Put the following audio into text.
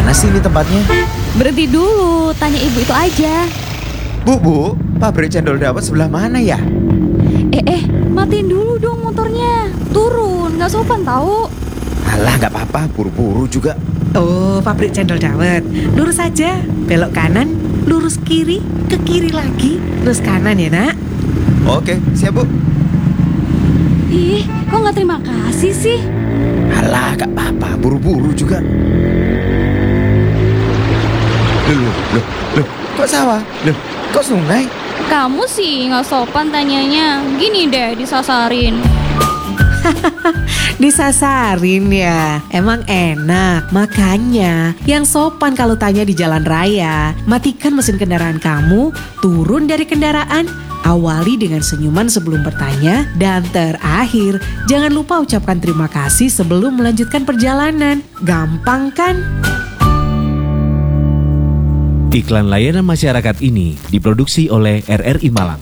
mana sih ini tempatnya? Berhenti dulu, tanya ibu itu aja. Bu, pabrik cendol dawet sebelah mana ya? Matiin dulu dong motornya. Turun, gak sopan tahu. Alah, gak apa-apa, buru-buru juga. Oh, pabrik cendol dawet. Lurus saja, belok kanan, lurus kiri, ke kiri lagi, terus kanan ya nak. Oke, siap Bu. Ih, kok gak terima kasih sih? Alah, gak apa-apa, buru-buru juga. Loh, kok sawah? Loh, kok sungai? Kamu sih gak sopan tanyanya. Gini deh, disasarin. Disasarin ya, emang enak. Makanya yang sopan kalau tanya di jalan raya, matikan mesin kendaraan kamu, turun dari kendaraan, awali dengan senyuman sebelum bertanya, dan terakhir jangan lupa ucapkan terima kasih sebelum melanjutkan perjalanan. Gampang kan? Iklan layanan masyarakat ini diproduksi oleh RRI Malang.